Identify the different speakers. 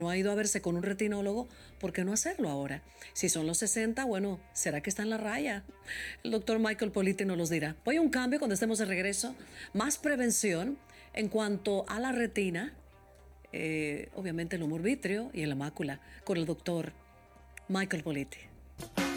Speaker 1: no ha ido a verse con un retinólogo, ¿por qué no hacerlo ahora? Si son los 60, bueno, ¿será que está en la raya? El doctor Michael Politi nos los dirá. Voy a un cambio cuando estemos de regreso. Más prevención en cuanto a la retina, obviamente el humor vítreo y en la mácula, con el doctor Michael Politi.